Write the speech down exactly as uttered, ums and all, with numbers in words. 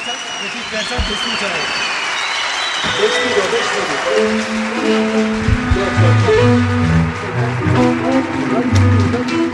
versen, replik versen teslim çalarım. Beş kilo, beş kilo. Yok, yok, yok.